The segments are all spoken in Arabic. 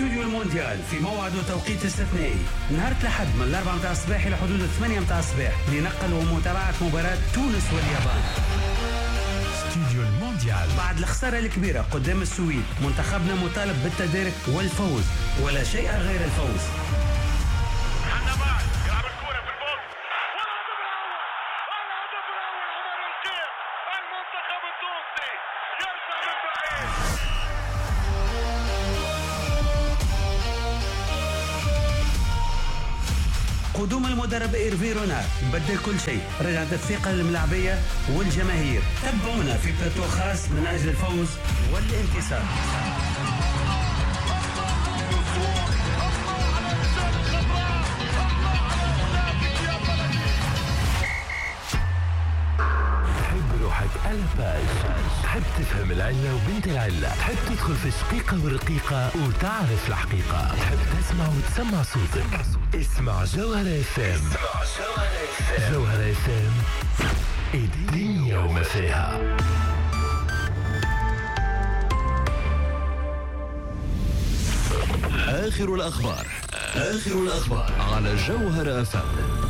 استوديو المونديال في موعد وتوقيت استثنائي نهار الأحد من 4 متاع الصباح إلى حدود 8 متاع الصباح لنقل ومتابعة مباراة تونس واليابان. استوديو المونديال. بعد الخسارة الكبيرة قدام السويد منتخبنا مطالب بالتدارك والفوز ولا شيء غير الفوز. قدوم المدرب إيرفي رونار بدل كل شيء، رجعت الثقة للملاعبية والجماهير. تابعونا في بلاتو خاص من أجل الفوز والانتصار. تحب روحك ألباج، تحب تفهم العلة وبنت العلة، تحب تدخل في الشقيقة والرقيقة وتعرف الحقيقة، تحب تسمع وتسمع صوتك. اسمع جوهرة FM. جوهرة FM الدنيا وما فيها. آخر الأخبار على جوهرة FM.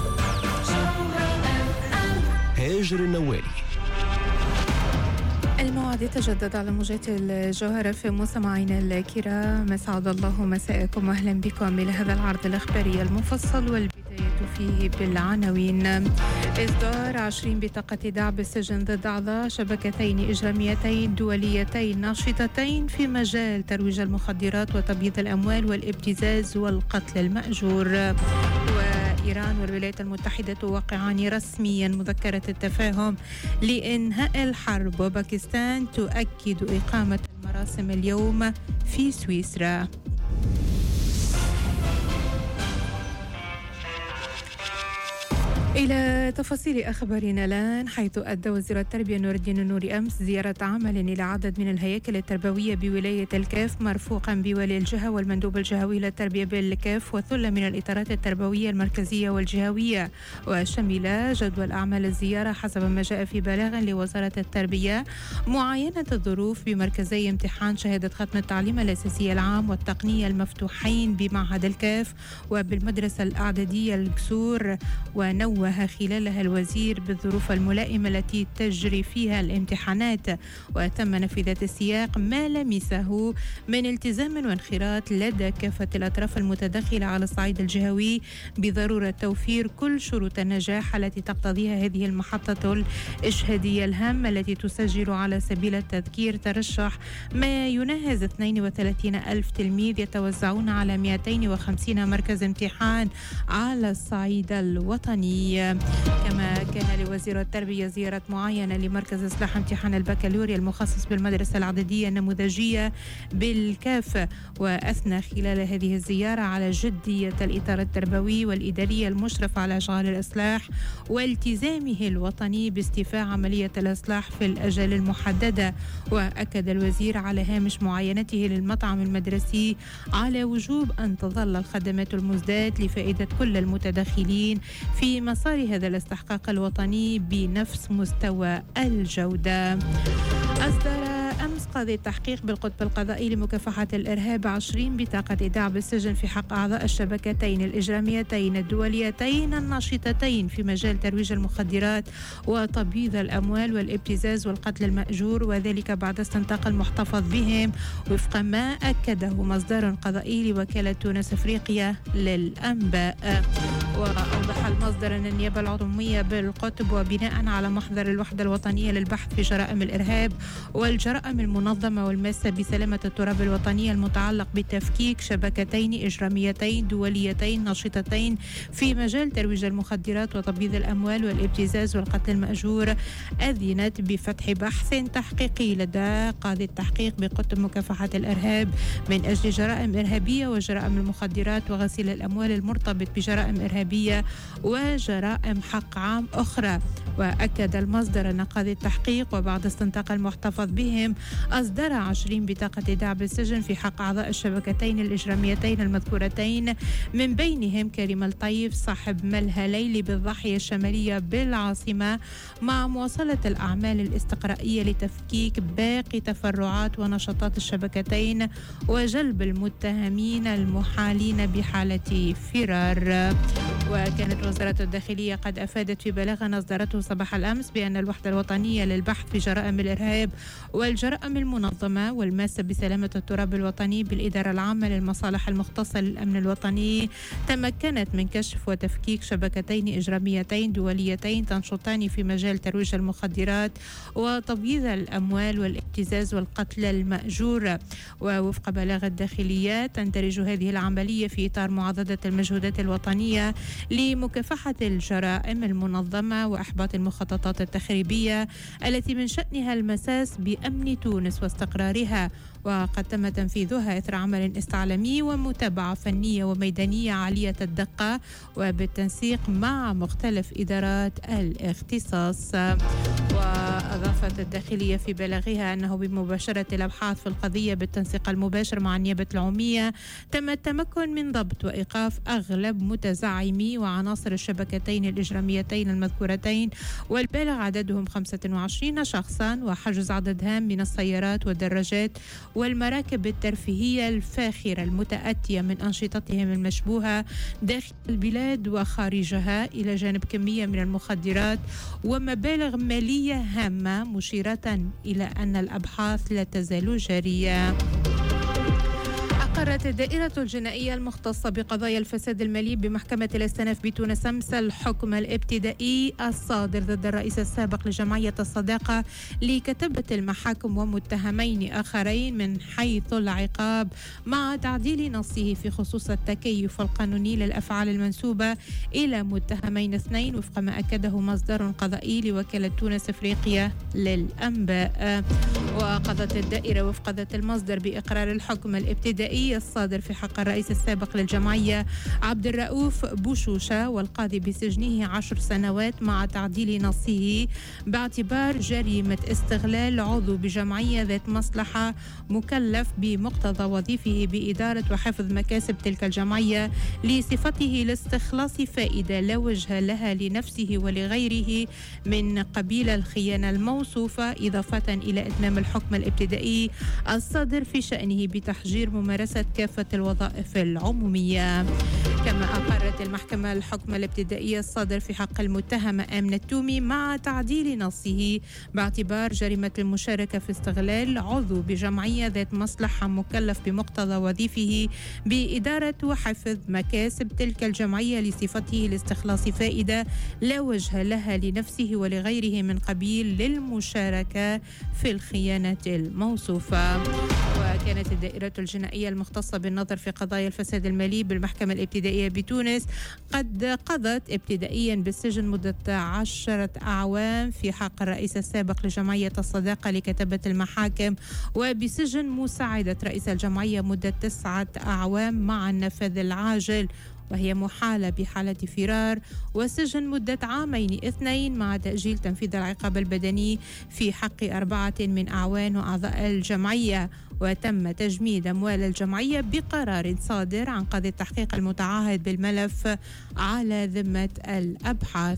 هاجر النوالي. الموعد يتجدد على موجات الجوهرة في مستمعينا الكرام. أسعد الله مساءكم وأهلا بكم إلى هذا العرض الإخباري المفصل، والبداية فيه بالعناوين. إصدار 20 بطاقة دعم بالسجن ضد أعضاء شبكتين إجراميتين دوليتين ناشطتين في مجال ترويج المخدرات وتبييض الأموال والابتزاز والقتل المأجور. إيران والولايات المتحدة توقعان رسميا مذكرة التفاهم لإنهاء الحرب، وباكستان تؤكد إقامة المراسم اليوم في سويسرا. إلى تفاصيل أخبارنا الآن، حيث أدى وزير التربية نور الدين النوري أمس زيارة عمل إلى عدد من الهياكل التربوية بولاية الكاف، مرفوقا بولي الجهة والمندوب الجهوي للتربية بالكاف وثلة من الإطارات التربوية المركزية والجهوية. وشمل جدول أعمال الزيارة حسب ما جاء في بلاغ لوزارة التربية معاينة الظروف بمركزي امتحان شهادة ختم التعليم الأساسي العام والتقنية المفتوحين بمعهد الكاف وبالمدرسة الإعدادية الكسور، ونوه خلالها الوزير بالظروف الملائمة التي تجري فيها الامتحانات، وتم نفي ذات السياق ما لمسه من التزام وانخراط لدى كافة الأطراف المتدخلة على الصعيد الجهوي بضرورة توفير كل شروط النجاح التي تقتضيها هذه المحطة الإشهادية الهامة التي تسجل على سبيل التذكير ترشح ما يناهز 32 ألف تلميذ يتوزعون على 250 مركز امتحان على الصعيد الوطني. كما كان لوزير التربية زيارة معاينة لمركز إصلاح امتحان البكالوريا المخصص بالمدرسة الإعدادية النموذجية بالكاف، وأثنى خلال هذه الزيارة على جدية الإطار التربوي والإداري المشرف على أشغال الإصلاح والتزامه الوطني باستيفاء عملية الإصلاح في الأجل المحددة. وأكد الوزير على هامش معاينته للمطعم المدرسي على وجوب أن تظل الخدمات المزداد لفائدة كل المتدخلين في مسار هذا الاستحقاق الوطني بنفس مستوى الجودة. أصدر أمس قاضي التحقيق بالقطب القضائي لمكافحة الإرهاب 20 بطاقة إيداع بالسجن في حق أعضاء الشبكتين الإجراميتين الدوليتين الناشطتين في مجال ترويج المخدرات وتبييض الأموال والابتزاز والقتل المأجور، وذلك بعد استنطاق المحتفظ بهم وفق ما أكده مصدر قضائي لوكالة تونس أفريقيا للأنباء. وأوضح المصدر أن النيابة العمومية بالقطب وبناء على محضر الوحدة الوطنية للبحث في جرائم الإرهاب والجرائم المنظمة والماسة بسلامة التراب الوطنية المتعلق بتفكيك شبكتين إجراميتين دوليتين ناشطتين في مجال ترويج المخدرات وتبييض الأموال والابتزاز والقتل المأجور، أذنت بفتح بحث تحقيقي لدى قاضي التحقيق بقطب مكافحة الإرهاب من أجل جرائم إرهابية وجرائم المخدرات وغسيل الأموال المرتبط بجرائم إرهابية وجرائم حق عام أخرى. وأكد المصدر أن قاضي التحقيق وبعد استنطاق المحتفظ بهم أصدر 20 بطاقة إيداع بالسجن في حق أعضاء الشبكتين الإجراميتين المذكورتين، من بينهم كريم الطيب صاحب ملهى ليلي بالضاحية الشمالية بالعاصمة، مع مواصلة الأعمال الاستقرائية لتفكيك باقي تفرعات ونشاطات الشبكتين وجلب المتهمين المحالين بحالة فرار. وكانت وزارة الداخلية قد أفادت في بلاغ أصدرته صباح الأمس بأن الوحدة الوطنية للبحث في جرائم الإرهاب والجرائم المنظمة والماسة بسلامة التراب الوطني بالإدارة العامة للمصالح المختصة للأمن الوطني تمكنت من كشف وتفكيك شبكتين إجراميتين دوليتين تنشطان في مجال ترويج المخدرات وتبييض الأموال والابتزاز والقتل المأجور. ووفق بلاغ الداخلية تندرج هذه العملية في إطار معضدة المجهودات الوطنية لمكافحة الجرائم المنظمة وإحباط المخططات التخريبية التي من شأنها المساس بأمن تونس واستقرارها، وقد تم تنفيذها إثر عمل استعلامي ومتابعة فنية وميدانية عالية الدقة وبالتنسيق مع مختلف إدارات الاختصاص. وأضافت الداخلية في بلاغها أنه بمباشرة الأبحاث في القضية بالتنسيق المباشر مع النيابة العمومية تم التمكن من ضبط وإيقاف أغلب متزعمي وعناصر الشبكتين الإجراميتين المذكورتين، والبالغ عددهم 25 شخصا، وحجز عدد هام من السيارات والدراجات والمراكب الترفيهية الفاخرة المتأتية من أنشطتهم المشبوهة داخل البلاد وخارجها، إلى جانب كمية من المخدرات ومبالغ مالية هامة، مشيرة إلى أن الأبحاث لا تزال جارية. أقرت الدائرة الجنائية المختصة بقضايا الفساد المالي بمحكمة الاستئناف بتونس أمس الحكم الابتدائي الصادر ضد الرئيس السابق لجمعية الصداقة لكتبة المحاكم ومتهمين آخرين من حيث العقاب، مع تعديل نصه في خصوص التكيف القانوني للأفعال المنسوبة إلى متهمين اثنين وفق ما أكده مصدر قضائي لوكالة تونس أفريقيا للأنباء. وقضت الدائرة وفق ذات المصدر بإقرار الحكم الابتدائي الصادر في حق الرئيس السابق للجمعية عبد الرؤوف بوشوشة، والقاضي بسجنه 10 سنوات مع تعديل نصه باعتبار جريمة استغلال عضو بجمعية ذات مصلحة مكلف بمقتضى وظيفه بإدارة وحفظ مكاسب تلك الجمعية لصفته لاستخلاص فائدة لا وجه لها لنفسه ولغيره من قبيل الخيانة الموصوفة، إضافة إلى إتمام الحكم الابتدائي الصادر في شأنه بتحجير ممارسة كافة الوظائف العمومية. كما أقرت المحكمة الحكم الابتدائي الصادر في حق المتهمة آمنة التومي مع تعديل نصه باعتبار جريمة المشاركة في استغلال عضو بجمعية ذات مصلحة مكلف بمقتضى وظيفه بإدارة وحفظ مكاسب تلك الجمعية لصفته لاستخلاص فائدة لا وجه لها لنفسه ولغيره من قبيل للمشاركة في الخيانة الموصوفة. وكانت الدائرة الجنائية المختصة بالنظر في قضايا الفساد المالي بالمحكمة الابتدائية بتونس قد قضت ابتدائيا بالسجن مدة 10 أعوام في حق الرئيس السابق لجمعية الصداقة لكتبة المحاكم، وبسجن مساعدة رئيس الجمعية مدة 9 أعوام مع النفاذ العاجل وهي محالة بحالة فرار، وسجن مدة 2 مع تأجيل تنفيذ العقاب البدني في حق 4 من أعوان وأعضاء الجمعية. وتم تجميد أموال الجمعية بقرار صادر عن قاضي التحقيق المتعهد بالملف على ذمة الأبحاث.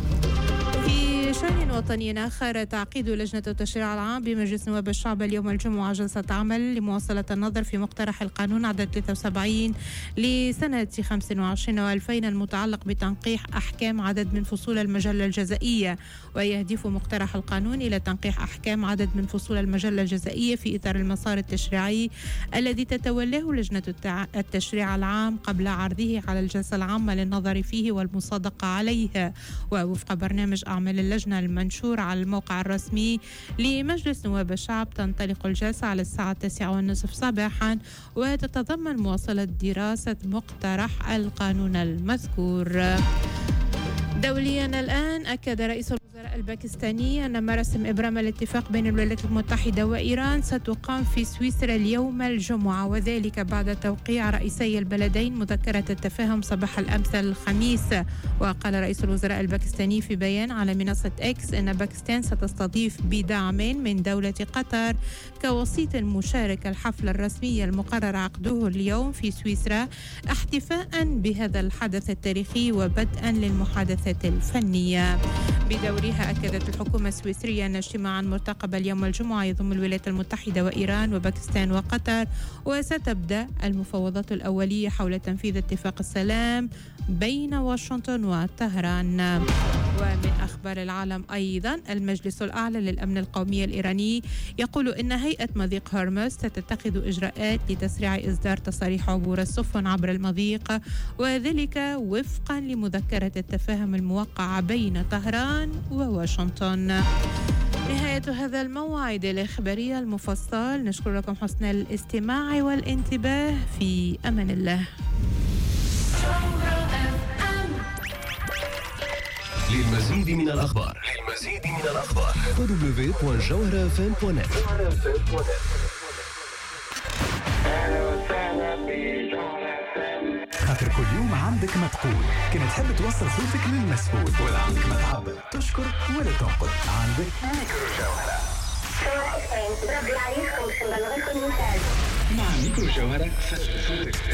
في شأن وطني آخر، تعقيد لجنة التشريع العام بمجلس نواب الشعب اليوم الجمعة جلسة عمل لمواصلة النظر في مقترح القانون عدد 73 لسنة 25 و2000 المتعلق بتنقيح أحكام عدد من فصول المجلة الجزائية. ويهدف مقترح القانون إلى تنقيح أحكام عدد من فصول المجلة الجزائية في إطار المسار التشريعي الذي تتولاه لجنة التشريع العام قبل عرضه على الجلسة العامة للنظر فيه والمصادقة عليه. ووفق برنامج أعمال اللجنة المنشور على الموقع الرسمي لمجلس نواب الشعب تنطلق الجلسة على الساعة 9:30 صباحا، وتتضمن مواصلة دراسة مقترح القانون المذكور. دوليا الآن، أكد رئيس الوزراء الباكستاني أن مراسم إبرام الاتفاق بين الولايات المتحدة وإيران ستقام في سويسرا اليوم الجمعة، وذلك بعد توقيع رئيسي البلدين مذكرة التفاهم صباح الأمس الخميس. وقال رئيس الوزراء الباكستاني في بيان على منصة إكس أن باكستان ستستضيف بدعم من دولة قطر كوسيط مشارك الحفل الرسمي المقرر عقده اليوم في سويسرا احتفاء بهذا الحدث التاريخي وبدءا للمحادثات الفنية. بدورها أكدت الحكومة السويسرية أن اجتماعا مرتقب اليوم الجمعة يضم الولايات المتحدة وإيران وباكستان وقطر، وستبدأ المفاوضات الأولية حول تنفيذ اتفاق السلام بين واشنطن وطهران. ومن أخبار العالم أيضا، المجلس الأعلى للأمن القومي الإيراني يقول إن هيئة مضيق هرمز ستتخذ إجراءات لتسريع إصدار تصاريح عبور السفن عبر المضيق، وذلك وفقا لمذكرة التفاهم الموقعة بين طهران وواشنطن. نهاية هذا الموعد الإخباري المفصل، نشكر لكم حسن الاستماع والانتباه. في أمان الله. للمزيد من الأخبار www.jawharafm.net. خاطر كل يوم عندك ما تقول، كما تحب توصل صوتك للمسؤول، ولا عندك ما تعبر تشكر ولا تنقد، عندك ميكرو جوهرة. مع ميكرو جوهرة فصل صوتك.